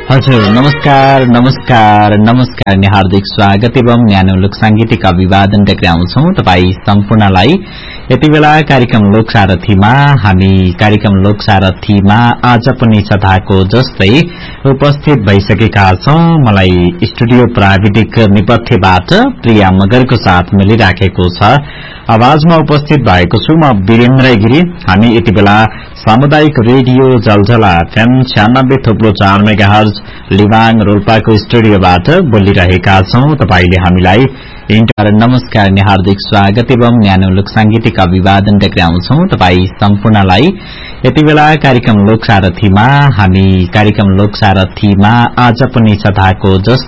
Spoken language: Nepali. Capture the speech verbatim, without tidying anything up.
हजुर नमस्कार नमस्कार नमस्कार नि हार्दिक स्वागत एवं न्यानो लोक सांगीतिक अभिवादन टक्राउँछौं तपाई सम्पूर्णलाई यति बेला कार्यक्रम लोक सारथीमा। हामी कार्यक्रम लोक सारथीमा आज पनि सदाको जस्तै उपस्थित भइसकेका छौं। मलाई स्टुडियो प्राविधिक नेपथ्यबाट प्रिया मगरको साथ मिलिराखेको छ। आवाजमा उपस्थित भएको छु म वीरेन्द्र गिरी। हामी यति बेला सामुदायिक रेडियो जलझला एफएम छ्यानब्बे थोप्लो चार मेगाहर्ज लिबाङ रोल्पाको स्टुडियोबाट बोलिरहेका छौं। तपाईले हामीलाई इन्टर नमस्कार नि हार्दिक स्वागत एवं न्यानो लोक सांगीतिक अभिवादन टक्राउँछौं तपाई सम्पूर्णलाई यति बेला कार्यक्रम लोक सारथीमा। हामी कार्यक्रम लोक सारथीमा आज पनि सदाको जस्तै